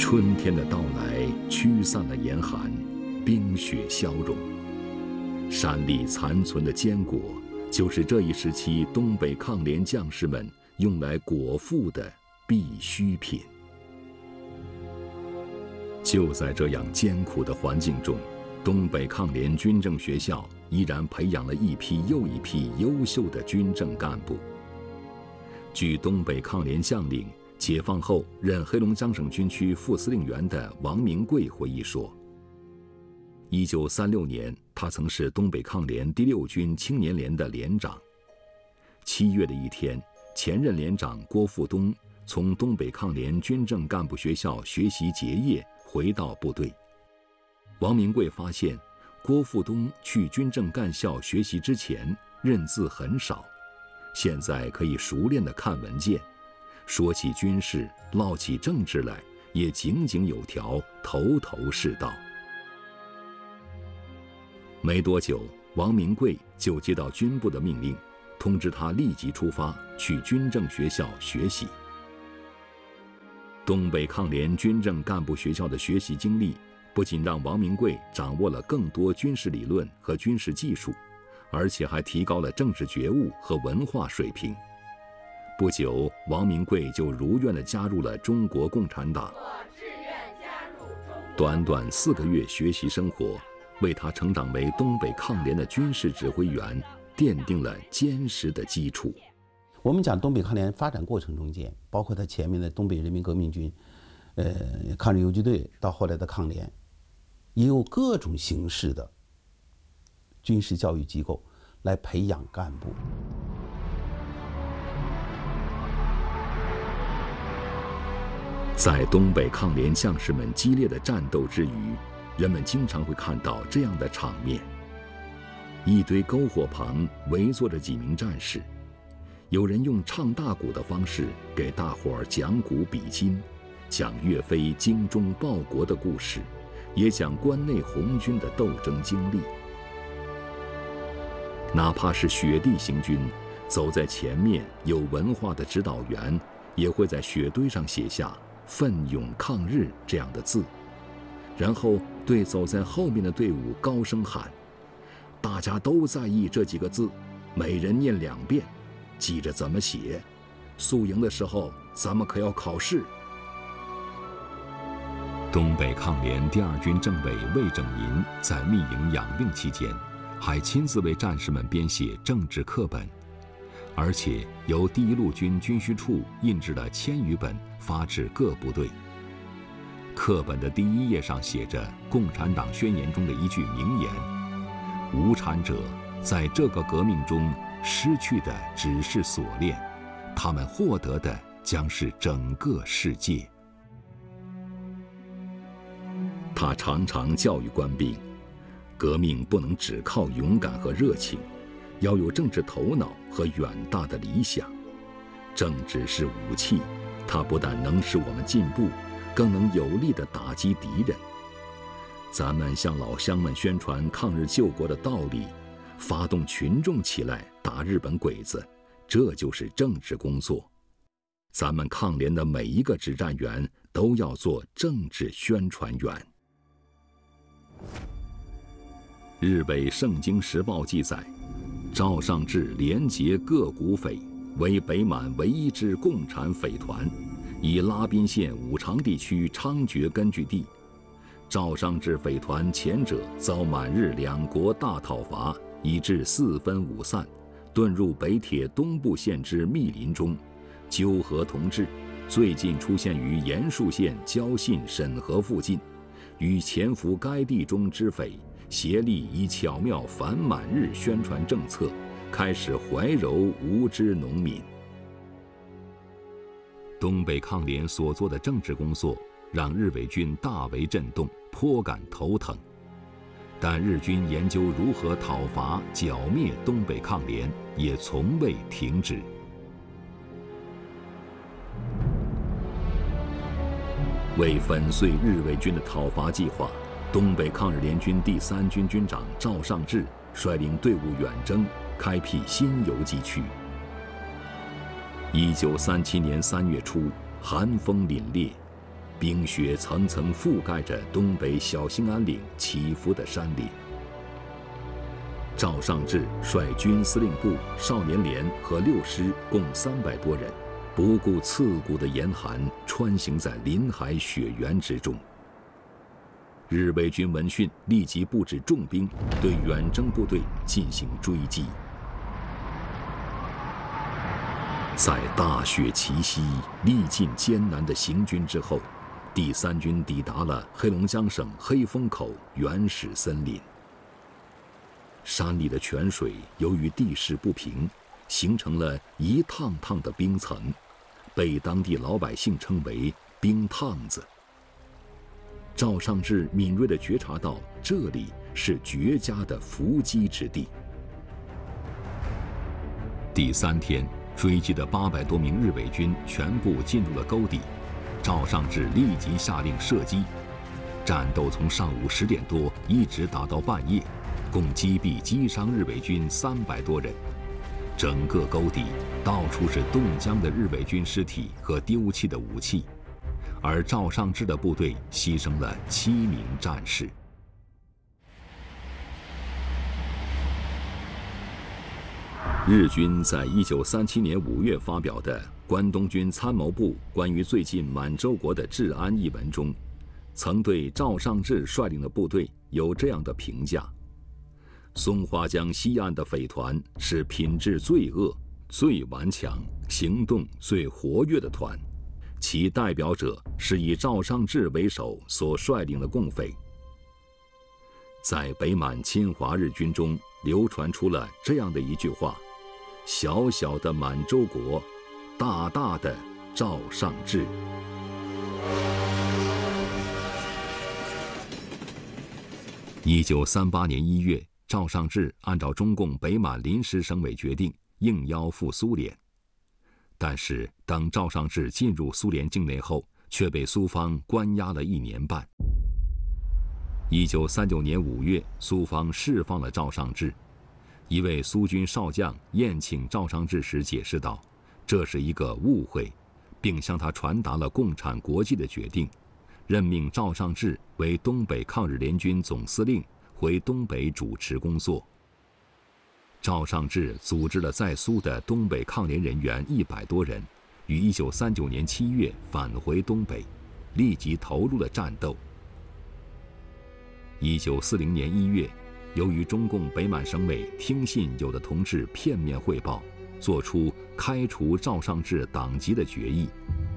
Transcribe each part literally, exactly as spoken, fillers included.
春天的到来驱散了严寒，冰雪消融。山里残存的坚果，就是这一时期东北抗联将士们用来果腹的必需品。就在这样艰苦的环境中，东北抗联军政学校依然培养了一批又一批优秀的军政干部。据东北抗联将领、解放后任黑龙江省军区副司令员的王明贵回忆说，一九三六年，他曾是东北抗联第六军青年连的连长。七月的一天，前任连长郭富东从东北抗联军政干部学校学习结业回到部队。王明贵发现，郭富东去军政干校学习之前认字很少，现在可以熟练地看文件，说起军事、唠起政治来也井井有条，头头是道。没多久，王明贵就接到军部的命令，通知他立即出发去军政学校学习。东北抗联军政干部学校的学习经历，不仅让王明贵掌握了更多军事理论和军事技术，而且还提高了政治觉悟和文化水平。不久，王明贵就如愿地加入了中国共产党。短短四个月学习生活，为他成长为东北抗联的军事指挥员奠定了坚实的基础。 我们讲东北抗联发展过程中间，包括他前面的东北人民革命军、呃抗日游击队，到后来的抗联，也有各种形式的军事教育机构来培养干部。 在东北抗联将士们激烈的战斗之余，人们经常会看到这样的场面：一堆篝火旁围坐着几名战士，有人用唱大鼓的方式给大伙儿讲古比今，讲岳飞精忠报国的故事，也讲关内红军的斗争经历。哪怕是雪地行军，走在前面有文化的指导员也会在雪堆上写下“奋勇抗日”这样的字，然后对走在后面的队伍高声喊：“大家都在意这几个字，每人念两遍，记着怎么写。宿营的时候，咱们可要考试。”东北抗联第二军政委魏拯民在密营养病期间，还亲自为战士们编写政治课本，而且由第一路军军需处印制了千余本，发至各部队。课本的第一页上写着共产党宣言中的一句名言：“无产者在这个革命中失去的只是锁链，他们获得的将是整个世界。”他常常教育官兵，革命不能只靠勇敢和热情，要有政治头脑和远大的理想。政治是武器，它不但能使我们进步，更能有力地打击敌人。咱们向老乡们宣传抗日救国的道理，发动群众起来打日本鬼子，这就是政治工作。咱们抗联的每一个指战员都要做政治宣传员。日伪《圣经时报》记载，赵尚志连结各股匪，为北满唯一支共产匪团，以拉宾县五常地区猖獗根据地。赵尚志匪团前者遭满日两国大讨伐，以致四分五散，遁入北铁东部县之密林中，纠合同志，最近出现于延树县交信审核附近，与潜伏该地中之匪协力，以巧妙反满日宣传政策，开始怀柔无知农民。东北抗联所做的政治工作，让日伪军大为震动，颇感头疼。但日军研究如何讨伐剿灭东北抗联，也从未停止。为粉碎日伪军的讨伐计划，东北抗日联军第三军军长赵尚志率领队伍远征，开辟新游击区。一九三七年三月初，寒风凛冽， 冰雪层层覆盖着东北小兴安岭起伏的山林。赵尚志率军司令部、少年连和六师共三百多人，不顾刺骨的严寒，穿行在林海雪原之中。日伪军闻讯，立即布置重兵，对远征部队进行追击。在大雪齐袭、历尽艰难的行军之后，第三军抵达了黑龙江省黑风口原始森林。山里的泉水由于地势不平，形成了一趟趟的冰层，被当地老百姓称为冰趟子。赵尚志敏锐地觉察到，这里是绝佳的伏击之地。第三天，追击的八百多名日伪军全部进入了沟底，赵尚志立即下令射击。战斗从上午十点多一直打到半夜，共击毙击伤日伪军三百多人。整个沟底到处是冻僵的日伪军尸体和丢弃的武器。而赵尚志的部队牺牲了七名战士。日军在一九三七年五月发表的《关东军参谋部关于最近满洲国的治安》一文中，曾对赵尚志率领的部队有这样的评价：松花江西岸的匪团是品质最恶、最顽强、行动最活跃的团。其代表者是以赵尚志为首所率领的共匪。在北满侵华日军中流传出了这样的一句话：小小的满洲国，大大的赵尚志。一九三八年一月，赵尚志按照中共北满临时省委决定，应邀赴苏联。但是，当赵尚志进入苏联境内后，却被苏方关押了一年半。一九三九年五月，苏方释放了赵尚志。一位苏军少将宴请赵尚志时解释道：“这是一个误会，并向他传达了共产国际的决定，任命赵尚志为东北抗日联军总司令，回东北主持工作。”赵尚志组织了在苏的东北抗联人员一百多人，于一九三九年七月返回东北，立即投入了战斗。一九四零年一月，由于中共北满省委听信有的同志片面汇报，作出开除赵尚志党籍的决议。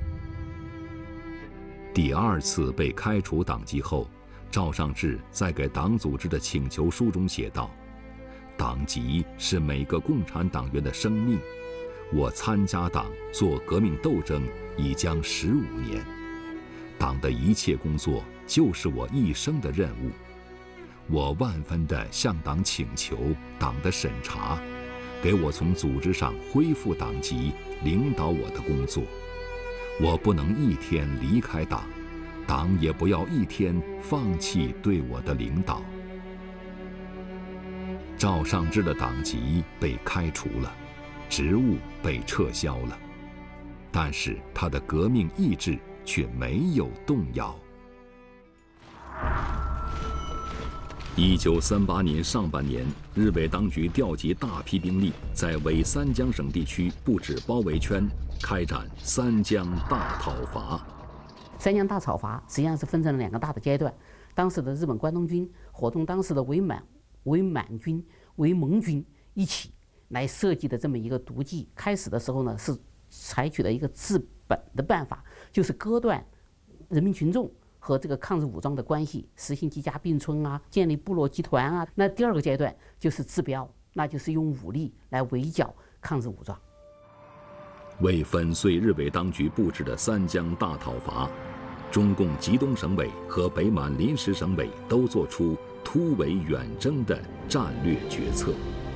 第二次被开除党籍后，赵尚志在给党组织的请求书中写道：“党籍是每个共产党员的生命，我参加党做革命斗争已将十五年，党的一切工作就是我一生的任务。我万分地向党请求党的审查，给我从组织上恢复党籍，领导我的工作。我不能一天离开党，党也不要一天放弃对我的领导。”赵尚志的党籍被开除了，职务被撤销了，但是他的革命意志却没有动摇。一九三八年上半年，日伪当局调集大批兵力，在伪三江省地区布置包围圈，开展三江大讨伐。 三江大讨伐实际上是分成了两个大的阶段。当时的日本关东军伙同当时的伪满、伪满军、伪盟军一起来设计的这么一个毒计。开始的时候呢，是采取了一个治本的办法，就是割断人民群众和这个抗日武装的关系，实行机甲并存啊，建立部落集团啊。那第二个阶段就是治标，那就是用武力来围剿抗日武装。 为粉碎日伪当局布置的三江大讨伐，中共吉东省委和北满临时省委都做出突围远征的战略决策。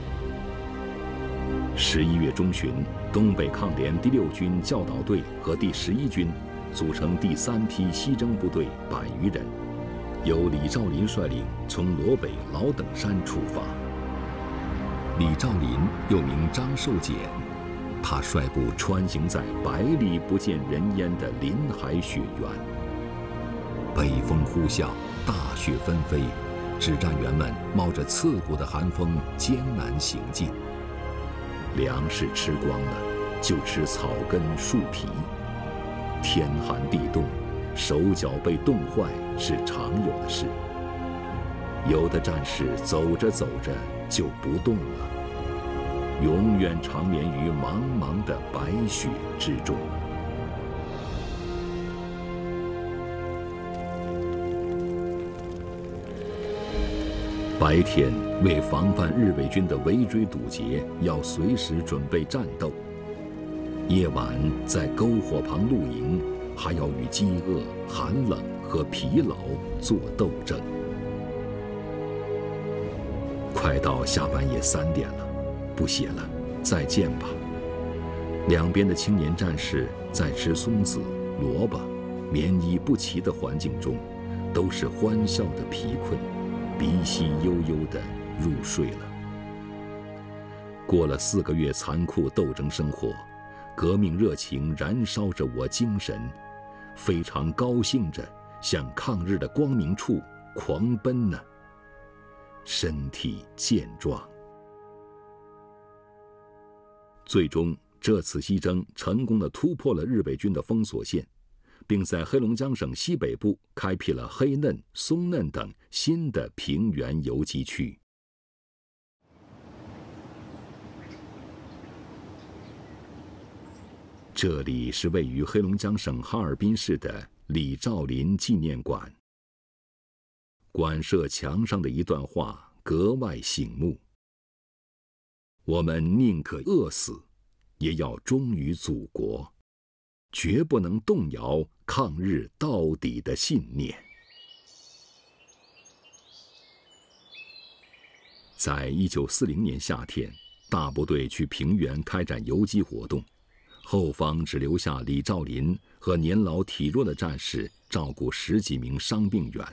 十一月中旬，东北抗联第六军教导队和第十一军组成第三批西征部队百余人，由李兆林率领，从罗北老等山出发。李兆林又名张寿俭，他率部穿行在百里不见人烟的林海雪原。 北风呼啸，大雪纷飞，指战员们冒着刺骨的寒风艰难行进。粮食吃光了，就吃草根树皮。天寒地冻，手脚被冻坏是常有的事。有的战士走着走着就不动了，永远长眠于茫茫的白雪之中。白天为防范日伪军的围追堵截，要随时准备战斗；夜晚在篝火旁露营，还要与饥饿、寒冷和疲劳做斗争。快到下半夜三点了，不写了，再见吧。两边的青年战士在吃松子、萝卜，棉衣不齐的环境中，都是欢笑的疲困，鼻息悠悠地入睡了。过了四个月残酷斗争生活，革命热情燃烧着我精神，非常高兴着向抗日的光明处狂奔呢。身体健壮。最终，这次西征成功地突破了日伪军的封锁线，并在黑龙江省西北部开辟了黑嫩、松嫩等新的平原游击区。这里是位于黑龙江省哈尔滨市的李兆林纪念馆。馆舍墙上的一段话格外醒目：我们宁可饿死，也要忠于祖国，绝不能动摇抗日到底的信念。在一九四零年夏天，大部队去平原开展游击活动，后方只留下李兆林和年老体弱的战士照顾十几名伤病员。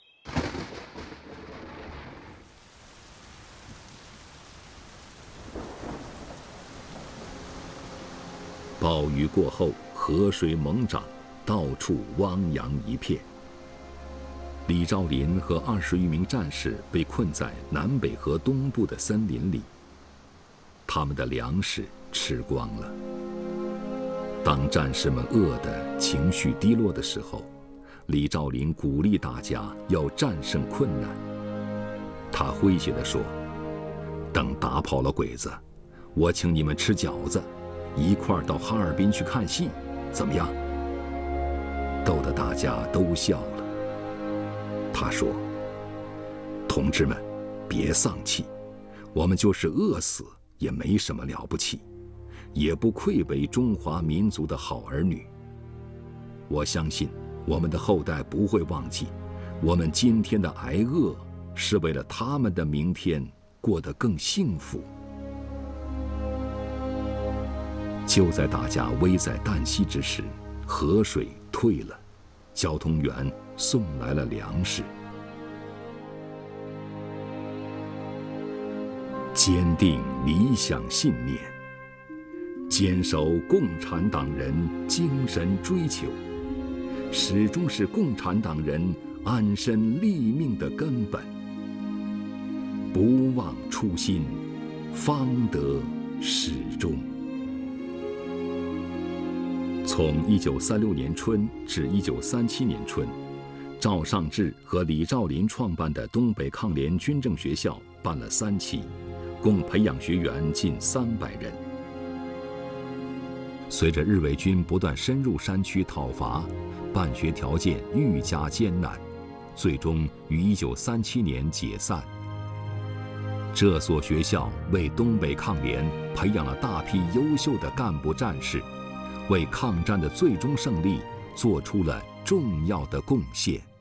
暴雨过后，河水猛涨，到处汪洋一片。李兆林和二十余名战士被困在南北河东部的森林里，他们的粮食吃光了。当战士们饿得情绪低落的时候，李兆林鼓励大家要战胜困难。他诙谐地说：“等打跑了鬼子，我请你们吃饺子，一块儿到哈尔滨去看戏，怎么样？”逗得大家都笑了。他说：“同志们，别丧气，我们就是饿死也没什么了不起，也不愧为中华民族的好儿女。我相信我们的后代不会忘记，我们今天的挨饿是为了他们的明天过得更幸福。”就在大家危在旦夕之时，河水退了，交通员送来了粮食。坚定理想信念，坚守共产党人精神追求，始终是共产党人安身立命的根本。不忘初心，方得始终。从一九三六年春至一九三七年春，赵尚志和李兆林创办的东北抗联军政学校办了三期，共培养学员近三百人。随着日伪军不断深入山区讨伐，办学条件愈加艰难，最终于一九三七年解散。这所学校为东北抗联培养了大批优秀的干部战士，为抗战的最终胜利做出了重要的贡献。